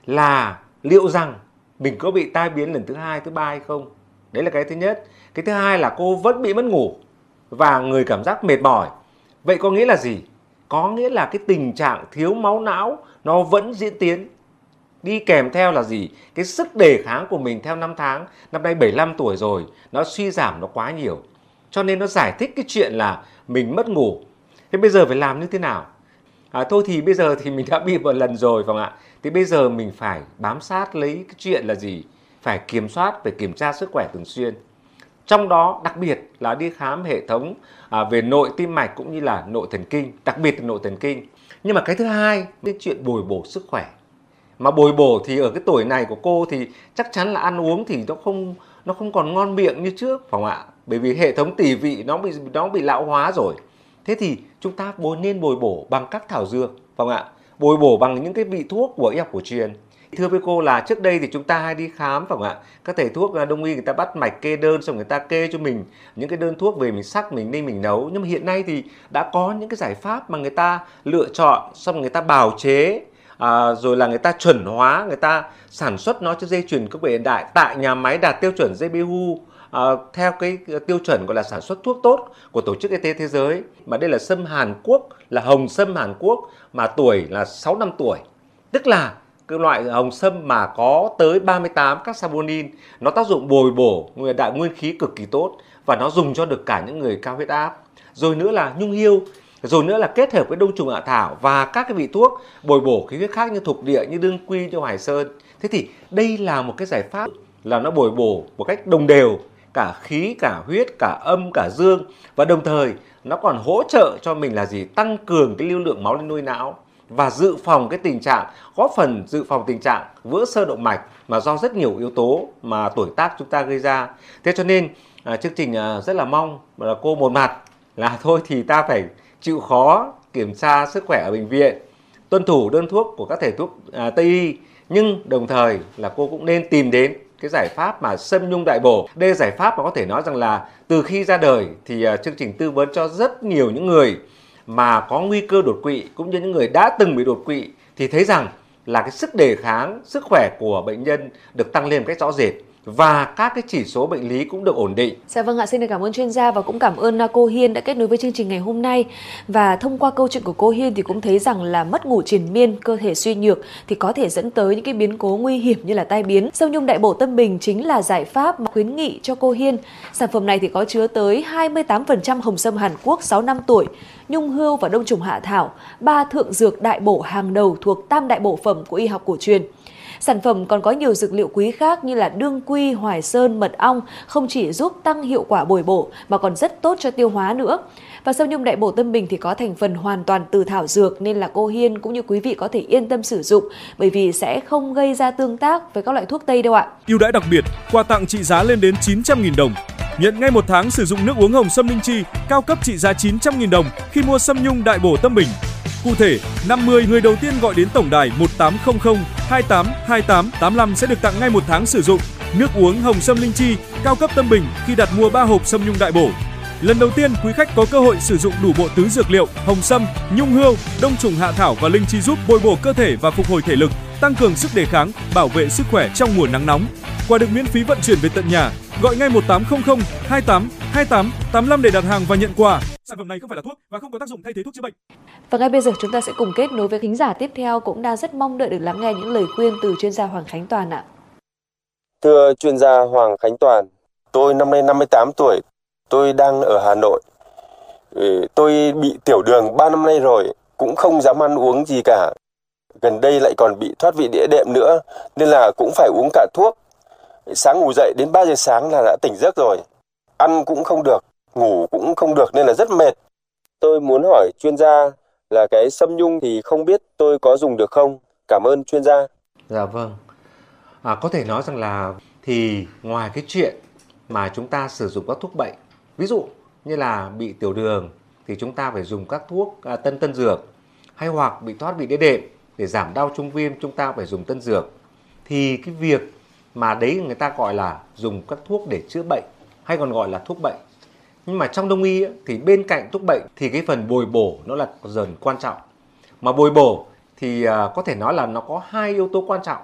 là liệu rằng mình có bị tai biến lần thứ hai, thứ ba hay không. Đấy là cái thứ nhất. Cái thứ hai là cô vẫn bị mất ngủ và người cảm giác mệt mỏi. Vậy có nghĩa là gì? Có nghĩa là cái tình trạng thiếu máu não nó vẫn diễn tiến. Đi kèm theo là gì? Cái sức đề kháng của mình theo năm tháng, năm nay 75 tuổi rồi, nó suy giảm nó quá nhiều. Cho nên nó giải thích cái chuyện là mình mất ngủ. Thế bây giờ phải làm như thế nào? Thôi thì bây giờ thì mình đã bị một lần rồi phải không ạ? Thì bây giờ mình phải bám sát lấy cái chuyện là gì? Phải kiểm soát, phải kiểm tra sức khỏe thường xuyên. Trong đó đặc biệt là đi khám hệ thống về nội tim mạch cũng như là nội thần kinh, đặc biệt là nội thần kinh. Nhưng mà cái thứ hai, cái chuyện bồi bổ sức khỏe. Mà bồi bổ thì ở cái tuổi này của cô thì chắc chắn là ăn uống thì nó không còn ngon miệng như trước phải không ạ? Bởi vì hệ thống tỳ vị nó bị lão hóa rồi. Thế thì chúng ta nên bồi bổ bằng các thảo dược phải không ạ? Bồi bổ bằng những cái vị thuốc của y học cổ truyền. Thưa với cô là trước đây thì chúng ta hay đi khám phải không ạ? Các thầy thuốc đông y người ta bắt mạch kê đơn, xong người ta kê cho mình những cái đơn thuốc về mình sắc, mình ninh, mình nấu. Nhưng mà hiện nay thì đã có những cái giải pháp mà người ta lựa chọn, xong người ta bào chế, rồi là người ta chuẩn hóa, người ta sản xuất nó cho dây chuyền công nghệ hiện đại tại nhà máy đạt tiêu chuẩn JBU, theo cái tiêu chuẩn gọi là sản xuất thuốc tốt của Tổ chức Y tế Thế giới. Mà đây là sâm Hàn Quốc, là hồng sâm Hàn Quốc mà tuổi là 6 năm tuổi. Tức là cái loại hồng sâm mà có tới 38 các saponin, nó tác dụng bồi bổ đại nguyên khí cực kỳ tốt và nó dùng cho được cả những người cao huyết áp. Rồi nữa là nhung hiêu, rồi nữa là kết hợp với đông trùng hạ thảo và các cái vị thuốc bồi bổ khí huyết khác như thục địa, như đương quy, như hoài sơn. Thế thì đây là một cái giải pháp là nó bồi bổ một cách đồng đều cả khí, cả huyết, cả âm, cả dương, và đồng thời nó còn hỗ trợ cho mình là gì? Tăng cường cái lưu lượng máu lên nuôi não và dự phòng cái tình trạng, góp phần dự phòng tình trạng vỡ xơ động mạch mà do rất nhiều yếu tố mà tuổi tác chúng ta gây ra. Thế cho nên chương trình rất là mong là cô một mặt là thôi thì ta phải chịu khó kiểm tra sức khỏe ở bệnh viện, tuân thủ đơn thuốc của các thầy thuốc Tây y, nhưng đồng thời là cô cũng nên tìm đến cái giải pháp mà sâm nhung đại bổ. Đây là giải pháp mà có thể nói rằng là từ khi ra đời thì chương trình tư vấn cho rất nhiều những người mà có nguy cơ đột quỵ cũng như những người đã từng bị đột quỵ thì thấy rằng là cái sức đề kháng, sức khỏe của bệnh nhân được tăng lên một cách rõ rệt và các cái chỉ số bệnh lý cũng được ổn định. Dạ vâng ạ, xin được cảm ơn chuyên gia và cũng cảm ơn cô Hiên đã kết nối với chương trình ngày hôm nay. Và thông qua câu chuyện của cô Hiên thì cũng thấy rằng là mất ngủ triền miên, cơ thể suy nhược thì có thể dẫn tới những cái biến cố nguy hiểm như là tai biến. Sâm nhung đại bổ tâm bình chính là giải pháp mà khuyến nghị cho cô Hiên. Sản phẩm này thì có chứa tới 28% hồng sâm Hàn Quốc 6 năm tuổi, nhung hươu và đông trùng hạ thảo, 3 thượng dược đại bổ hàng đầu thuộc tam đại bổ phẩm của y học cổ truyền. Sản phẩm còn có nhiều dược liệu quý khác như là đương quy, hoài sơn, mật ong, không chỉ giúp tăng hiệu quả bồi bổ mà còn rất tốt cho tiêu hóa nữa. Và sâm nhung đại bổ tâm bình thì có thành phần hoàn toàn từ thảo dược nên là cô Hiên cũng như quý vị có thể yên tâm sử dụng bởi vì sẽ không gây ra tương tác với các loại thuốc tây đâu ạ. Ưu đãi đặc biệt, quà tặng trị giá lên đến 900.000 đồng. Nhận ngay 1 tháng sử dụng nước uống hồng sâm linh chi cao cấp trị giá 900.000 đồng khi mua sâm nhung đại bổ tâm bình. Cụ thể, 50 người đầu tiên gọi đến tổng đài 1800 28 28 85 sẽ được tặng ngay 1 tháng sử dụng nước uống hồng sâm linh chi cao cấp tâm bình khi đặt mua 3 hộp sâm nhung đại bổ. Lần đầu tiên, quý khách có cơ hội sử dụng đủ bộ tứ dược liệu hồng sâm, nhung hươu, đông trùng hạ thảo và linh chi giúp bồi bổ cơ thể và phục hồi thể lực, tăng cường sức đề kháng, bảo vệ sức khỏe trong mùa nắng nóng. Quà được miễn phí vận chuyển về tận nhà. Gọi ngay 1800 28 28 85 để đặt hàng và nhận quà. Sản phẩm này không phải là thuốc và không có tác dụng thay thế thuốc chữa bệnh. Và ngay bây giờ chúng ta sẽ cùng kết nối với khán giả tiếp theo cũng đang rất mong đợi được lắng nghe những lời khuyên từ chuyên gia Hoàng Khánh Toàn ạ. Thưa chuyên gia Hoàng Khánh Toàn, tôi năm nay 58 tuổi, tôi đang ở Hà Nội. Tôi bị tiểu đường 3 năm nay rồi, cũng không dám ăn uống gì cả. Gần đây lại còn bị thoát vị đĩa đệm nữa, nên là cũng phải uống cả thuốc. Sáng ngủ dậy đến 3 giờ sáng là đã tỉnh giấc rồi. Ăn cũng không được, ngủ cũng không được nên là rất mệt. Tôi muốn hỏi chuyên gia là cái sâm nhung thì không biết tôi có dùng được không? Cảm ơn chuyên gia. Dạ vâng. Có thể nói rằng là thì ngoài cái chuyện mà chúng ta sử dụng các thuốc bệnh, ví dụ như là bị tiểu đường thì chúng ta phải dùng các thuốc tân dược, hay hoặc bị thoát vị đĩa đệm để giảm đau trung viêm chúng ta phải dùng tân dược. Thì cái việc mà đấy người ta gọi là dùng các thuốc để chữa bệnh hay còn gọi là thuốc bệnh. Nhưng mà trong đông y ấy, thì bên cạnh thuốc bệnh thì cái phần bồi bổ nó là dần quan trọng. Mà bồi bổ thì có thể nói là nó có 2 yếu tố quan trọng.